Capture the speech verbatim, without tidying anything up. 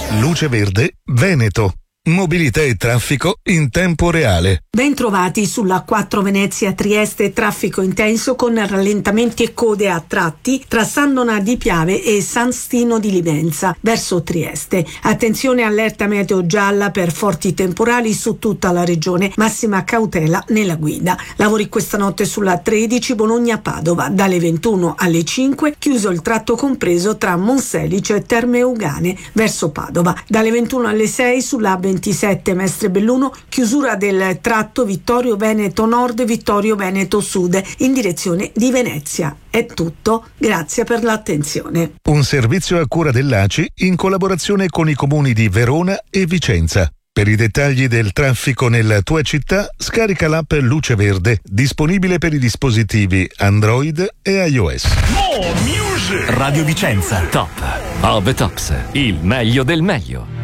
Luce Verde Veneto. Mobilità e traffico in tempo reale. Bentrovati sulla quattro Venezia Trieste, traffico intenso con rallentamenti e code a tratti tra San Donà di Piave e San Stino di Livenza verso Trieste. Attenzione, allerta meteo gialla per forti temporali su tutta la regione, massima cautela nella guida. Lavori questa notte sulla tredici Bologna-Padova, dalle ventuno alle cinque, chiuso il tratto compreso tra Monselice e Terme Eugane verso Padova, dalle ventuno alle sei sulla ventisette Mestre Belluno, chiusura del tratto Vittorio Veneto Nord Vittorio Veneto Sud in direzione di Venezia. È tutto, grazie per l'attenzione. Un servizio a cura dell'A C I in collaborazione con i comuni di Verona e Vicenza. Per i dettagli del traffico nella tua città, scarica l'app Luce Verde, disponibile per i dispositivi Android e iOS. Radio Vicenza, top of the tops, il meglio del meglio.